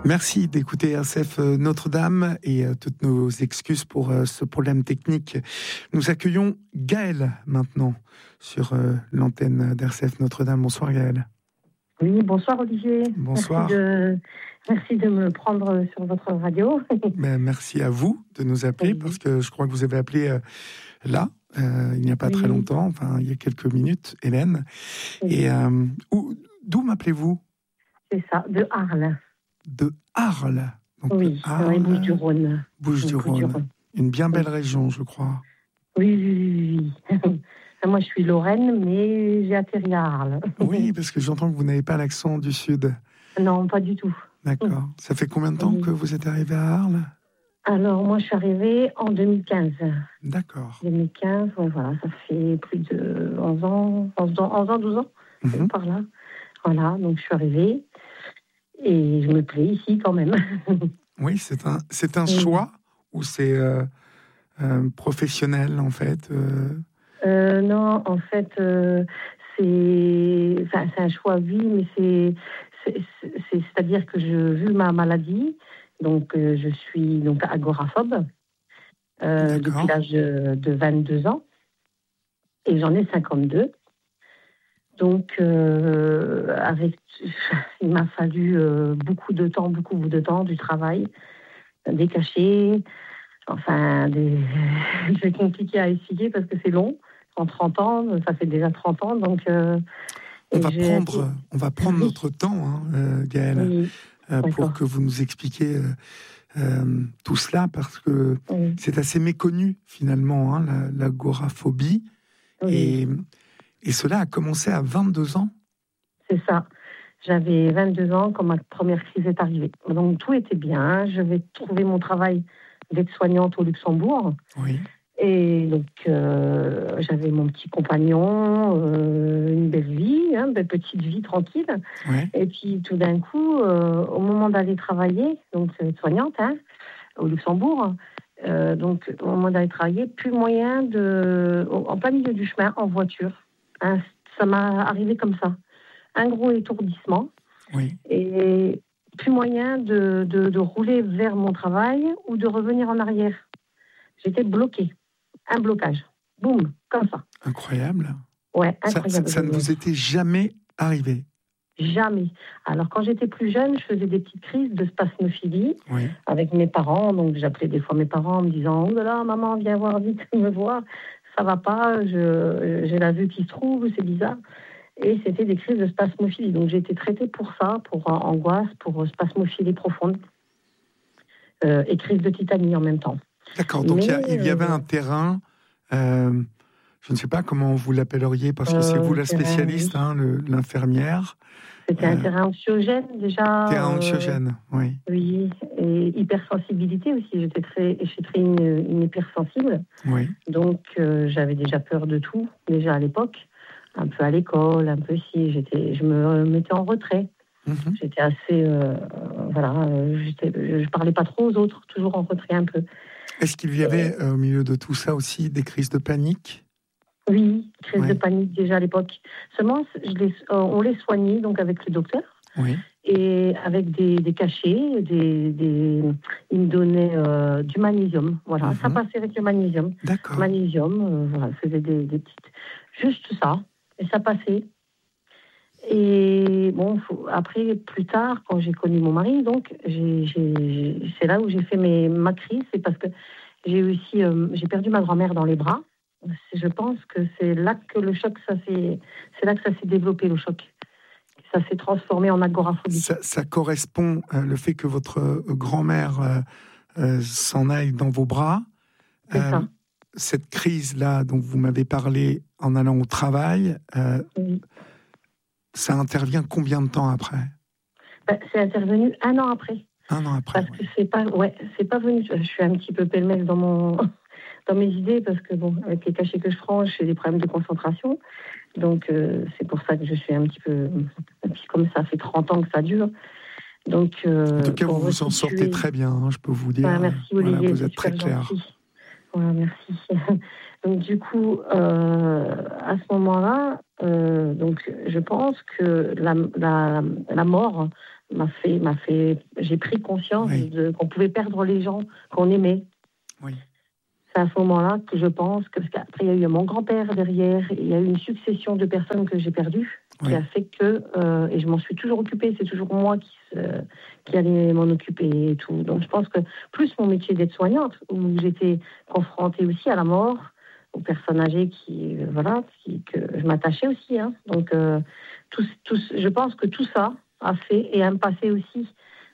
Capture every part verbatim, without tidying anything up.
Merci d'écouter R C F Notre-Dame et euh, toutes nos excuses pour euh, ce problème technique. Nous accueillons Gaëlle maintenant sur euh, l'antenne d'R C F Notre-Dame. Bonsoir Gaëlle. Oui, bonsoir Olivier. Bonsoir. Merci de, merci de me prendre sur votre radio. Ben, merci à vous de nous appeler oui. Parce que je crois que vous avez appelé euh, là, euh, il n'y a pas oui. très longtemps, enfin il y a quelques minutes, Hélène. Oui. Et euh, où, d'où m'appelez-vous ? C'est ça, de Arles. De Arles. Donc, oui, dans les Bouches-du-Rhône. Bouches-du-Rhône. Une bien belle oui. région, je crois. Oui, oui, oui. Moi, je suis Lorraine, mais j'ai atterri à Arles. Oui, parce que j'entends que vous n'avez pas l'accent du Sud. Non, pas du tout. D'accord. Ça fait combien de temps oui. que vous êtes arrivée à Arles ? Alors, moi, je suis arrivée en deux mille quinze. D'accord. deux mille quinze, ouais, voilà, ça fait plus de onze ans, onze ans, douze ans, mm-hmm. par là. Voilà, donc je suis arrivée. Et je me plais ici quand même. Oui, c'est un, c'est un oui. choix ou c'est euh, euh, professionnel en fait euh... Euh, Non, en fait, euh, c'est, enfin, c'est un choix, oui, mais c'est, c'est, c'est, c'est-à-dire que je, vu ma maladie, donc euh, je suis donc agoraphobe euh, depuis l'âge de, de vingt-deux ans et j'en ai cinquante-deux. Donc, euh, avec, il m'a fallu euh, beaucoup de temps, beaucoup de temps, du travail, des cachets, enfin, des... c'est compliqué à expliquer parce que c'est long. En trente ans, ça fait déjà trente ans, donc... Euh, on, va prendre, on va prendre oui. notre temps, hein, euh, Gaëlle, oui. euh, pour que vous nous expliquiez euh, euh, tout cela, parce que oui. c'est assez méconnu, finalement, hein, la, l'agoraphobie. Oui. Et... Et cela a commencé à vingt-deux ans ? C'est ça. J'avais vingt-deux ans quand ma première crise est arrivée. Donc tout était bien. Je vais trouver mon travail d'aide-soignante au Luxembourg. Oui. Et donc euh, j'avais mon petit compagnon, euh, une belle vie, hein, une petite vie tranquille. Oui. Et puis tout d'un coup, euh, au moment d'aller travailler, donc aide-soignante hein, au Luxembourg, euh, donc au moment d'aller travailler, plus moyen de, en plein milieu du chemin, en voiture. Hein, ça m'a arrivé comme ça. Un gros étourdissement. Oui. Et plus moyen de, de, de rouler vers mon travail ou de revenir en arrière. J'étais bloquée. Un blocage. Boum, comme ça. Incroyable. Ouais, incroyable. Ça, ça, ça ne vous était jamais arrivé ? Jamais. Alors, quand j'étais plus jeune, je faisais des petites crises de spasmophilie oui. avec mes parents. Donc, j'appelais des fois mes parents en me disant « Oh là là, maman, viens voir vite, me voir. Ça va pas, je, j'ai la vue qui se trouve, c'est bizarre. » Et c'était des crises de spasmophilie. Donc, j'ai été traitée pour ça, pour angoisse, pour spasmophilie profonde. Euh, et crise de tétanie en même temps. D'accord, donc Mais, il y, y avait un terrain... Euh, je ne sais pas comment vous l'appelleriez, parce que euh, c'est vous la spécialiste, terrain, hein, le, l'infirmière. C'était euh, un terrain anxiogène, déjà. Terrain anxiogène, euh, oui. Oui, et hypersensibilité aussi. J'étais très, j'étais très une, une hypersensible. Oui. Donc, euh, j'avais déjà peur de tout, déjà à l'époque. Un peu à l'école, un peu si. J'étais, je me mettais en retrait. Mm-hmm. J'étais assez... Euh, voilà, j'étais, je ne parlais pas trop aux autres, toujours en retrait un peu. Est-ce qu'il y avait, euh, au milieu de tout ça aussi, des crises de panique ? Oui, crise oui. de panique déjà à l'époque. Seulement, je les, euh, on les soignait donc avec le docteur. Oui. Et avec des, des cachets, des, des, il me donnait euh, du magnésium. Voilà, mm-hmm. ça passait avec le magnésium. D'accord. Magnésium, euh, voilà, faisait des, des petites... Juste ça, et ça passait. Et bon, faut, après, plus tard, quand j'ai connu mon mari, donc, j'ai, j'ai, c'est là où j'ai fait mes, ma crise. C'est parce que j'ai aussi, euh, j'ai perdu ma grand-mère dans les bras. Je pense que c'est là que le choc, ça s'est, c'est là que ça s'est développé, le choc. Ça s'est transformé en agoraphobie. Ça, ça correspond, euh, le fait que votre euh, grand-mère euh, euh, s'en aille dans vos bras. C'est euh, ça. Cette crise-là dont vous m'avez parlé en allant au travail, euh, oui. ça intervient combien de temps après ? Ben, c'est intervenu un an après. Un an après. Parce oui. que c'est pas, ouais, c'est pas venu. Je suis un petit peu pêle-mêle dans mon... dans mes idées, parce que bon, avec les cachets que je prends, j'ai des problèmes de concentration. Donc, euh, c'est pour ça que je suis un petit peu... Et puis, comme ça fait trente ans que ça dure. Donc, euh, en tout cas, vous vous en sortez très bien, hein, je peux vous dire. Ouais, merci, Olivier. Voilà, vous êtes très clair. Ouais, merci. Donc du coup, euh, à ce moment-là, euh, donc je pense que la, la, la mort m'a fait, m'a fait, j'ai pris conscience oui. de, qu'on pouvait perdre les gens qu'on aimait. Oui. C'est à ce moment-là que je pense que, parce qu'après il y a eu mon grand-père derrière, il y a eu une succession de personnes que j'ai perdues, oui. qui a fait que, euh, et je m'en suis toujours occupée, c'est toujours moi qui, se, qui allais m'en occuper et tout. Donc je pense que plus mon métier d'aide-soignante, où j'étais confrontée aussi à la mort, aux personnes âgées qui, euh, voilà, qui, que je m'attachais aussi. Hein. Donc, euh, tout, tout, je pense que tout ça a fait, et un passé aussi.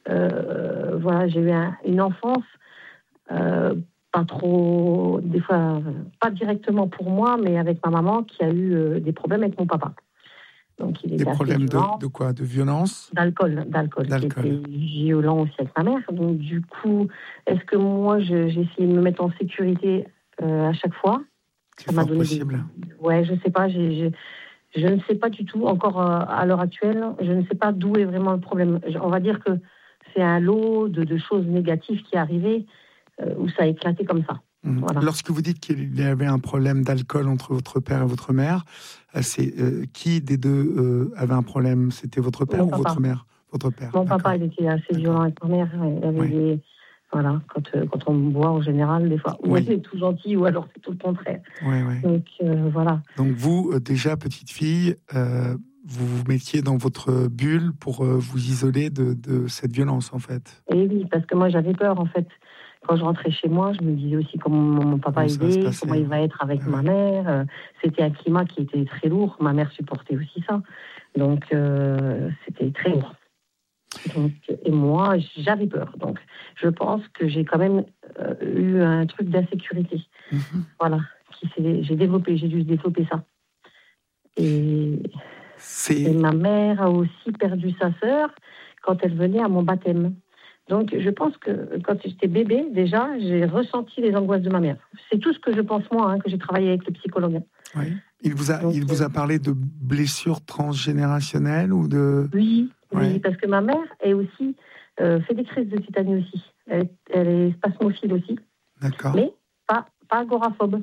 Euh, voilà, j'ai eu un, une enfance, euh, pas trop, des fois, pas directement pour moi, mais avec ma maman qui a eu euh, des problèmes avec mon papa. Donc, il des était problèmes de, de quoi? De violence? D'alcool, d'alcool, d'alcool. Qui était violent aussi avec ma mère. Donc, du coup, est-ce que moi, je, j'ai essayé de me mettre en sécurité euh, à chaque fois? C'est fort possible. Des... Ouais, je sais pas, j'ai, j'ai... je ne sais pas du tout, encore euh, à l'heure actuelle, je ne sais pas d'où est vraiment le problème. On va dire que c'est un lot de, de choses négatives qui est arrivé, euh, où ça a éclaté comme ça. Mmh. Voilà. Lorsque vous dites qu'il y avait un problème d'alcool entre votre père et votre mère, c'est euh, qui des deux euh, avait un problème? C'était votre père Mon ou papa. votre mère? Votre père. Mon D'accord. papa, il était assez D'accord. violent avec ma mère. Il avait oui. des... Voilà, quand, euh, quand on boit en général, des fois, ou oui. elle est tout gentille, ou alors c'est tout le contraire. Oui, oui. Donc, euh, voilà. Donc vous, euh, déjà, petite fille, euh, vous vous mettiez dans votre bulle pour euh, vous isoler de, de cette violence, en fait. Et oui, parce que moi, j'avais peur, en fait. Quand je rentrais chez moi, je me disais aussi comment mon papa est, comment il va être avec ah, ma mère. Euh, c'était un climat qui était très lourd. Ma mère supportait aussi ça. Donc, euh, c'était très lourd. Donc, et moi, j'avais peur. Donc, je pense que j'ai quand même euh, eu un truc d'insécurité. Mm-hmm. Voilà. Qui s'est, j'ai développé, j'ai dû développer ça. Et, et ma mère a aussi perdu sa sœur quand elle venait à mon baptême. Donc, je pense que quand j'étais bébé, déjà, j'ai ressenti les angoisses de ma mère. C'est tout ce que je pense, moi, hein, que j'ai travaillé avec le psychologue. Oui. Il vous a, Donc, il vous a parlé de blessures transgénérationnelles ou de... Oui, ouais. oui, parce que ma mère est aussi, euh, fait des crises de tétanie aussi. Elle, elle est spasmophile aussi. D'accord. Mais pas, pas agoraphobe.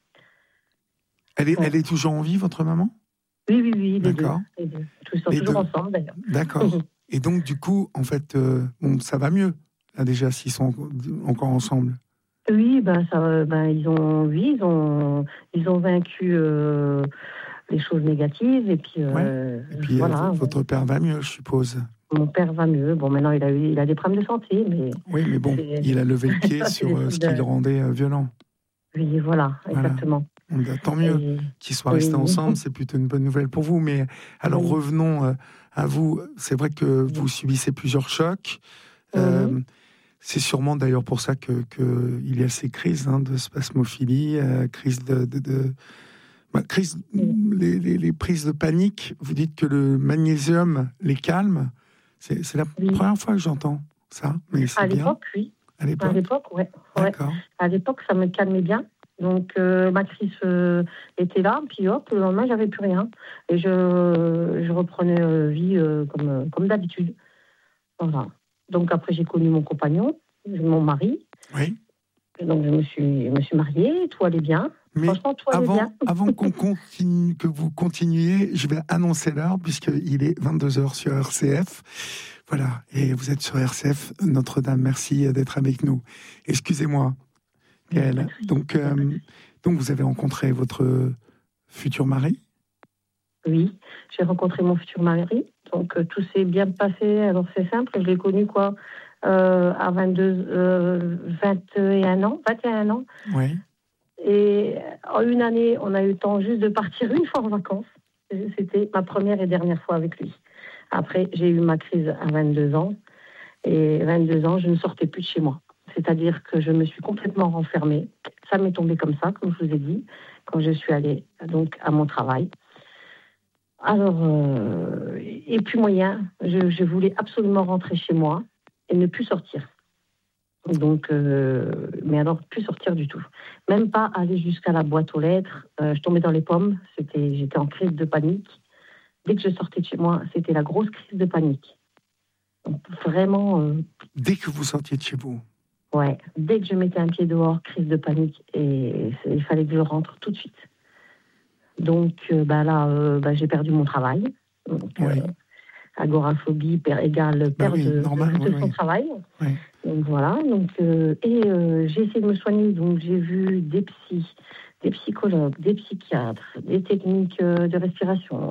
Elle est, ouais. elle est toujours en vie, votre maman? Oui, oui, oui, les D'accord. deux. Les deux. Ils sont les toujours deux. Ensemble, d'ailleurs. D'accord. Et donc, du coup, en fait, euh, bon, ça va mieux, là, déjà, s'ils sont encore ensemble. Oui, ben, ça, ben, ils, ont, oui, ils, ont, ils ont vaincu euh, les choses négatives. Et puis, euh, ouais. et puis voilà, euh, votre père va mieux, je suppose. Mon père va mieux. Bon, maintenant, il a, eu, il a des problèmes de santé. Mais oui, mais bon, il a levé le pied sur euh, ce qui le rendait euh, violent. Oui, voilà, exactement. Voilà. Tant mieux et... qu'ils soient restés oui. ensemble, c'est plutôt une bonne nouvelle pour vous. Mais alors, oui. revenons euh, à vous. C'est vrai que vous subissez plusieurs chocs. Euh, mmh. C'est sûrement d'ailleurs pour ça que, que il y a ces crises hein, de spasmophilie, euh, crise de, de, de bah, crise, mmh. les, les, les prises de panique. Vous dites que le magnésium les calme. C'est, c'est la oui. première fois que j'entends ça, mais c'est à bien. l'époque, oui. À l'époque, à l'époque, ouais. ouais. À l'époque, ça me calmait bien. Donc euh, ma crise euh, était là, puis hop, le lendemain, j'avais plus rien, et je, je reprenais euh, vie euh, comme comme d'habitude. Voilà. Donc après, j'ai connu mon compagnon, mon mari. Oui. Et donc je me suis, je me suis mariée, tout allait bien. Mais Franchement, tout avant, allait bien. avant qu'on continue, que vous continuiez, je vais annoncer l'heure, puisqu'il est vingt-deux heures sur R C F. Voilà, et vous êtes sur R C F Notre-Dame. Merci d'être avec nous. Excusez-moi, Gaëlle. Donc, euh, donc, vous avez rencontré votre futur mari? Oui, j'ai rencontré mon futur mari. Donc, euh, tout s'est bien passé. Alors, c'est simple, je l'ai connu, quoi, euh, à vingt-deux, euh, vingt et un ans. vingt et un ans. Oui. Et en une année, on a eu le temps juste de partir une fois en vacances. C'était ma première et dernière fois avec lui. Après, j'ai eu ma crise à vingt-deux ans. Et vingt-deux ans, je ne sortais plus de chez moi. C'est-à-dire que je me suis complètement renfermée. Ça m'est tombé comme ça, comme je vous ai dit, quand je suis allée donc, à mon travail. Alors, euh, et puis moyen, je, je voulais absolument rentrer chez moi et ne plus sortir. Donc, euh, mais alors, plus sortir du tout. Même pas aller jusqu'à la boîte aux lettres. Euh, je tombais dans les pommes. C'était, j'étais en crise de panique. Dès que je sortais de chez moi, c'était la grosse crise de panique. Donc, vraiment... Euh... Dès que vous sortiez de chez vous? Ouais, dès que je mettais un pied dehors, crise de panique, et il fallait que je rentre tout de suite. Donc euh, bah là, euh, bah, j'ai perdu mon travail. Donc, oui. euh, agoraphobie per, égale bah perte oui, de, normal, de oui, son oui. travail. Oui. Donc voilà. Donc, euh, et euh, j'ai essayé de me soigner. Donc j'ai vu des psys, des psychologues, des psychiatres, des techniques euh, de respiration,